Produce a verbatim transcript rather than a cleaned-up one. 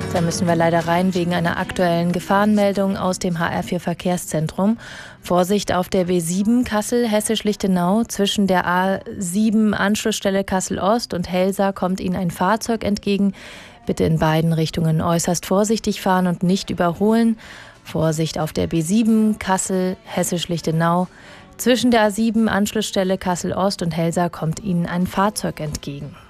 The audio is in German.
Da müssen wir leider rein wegen einer aktuellen Gefahrenmeldung aus dem H R vier Verkehrszentrum. Vorsicht auf der B sieben Kassel-Hessisch-Lichtenau. Zwischen der A sieben Anschlussstelle Kassel-Ost und Helsa kommt Ihnen ein Fahrzeug entgegen. Bitte in beiden Richtungen äußerst vorsichtig fahren und nicht überholen. Vorsicht auf der B sieben Kassel-Hessisch-Lichtenau. Zwischen der A sieben Anschlussstelle Kassel-Ost und Helsa kommt Ihnen ein Fahrzeug entgegen.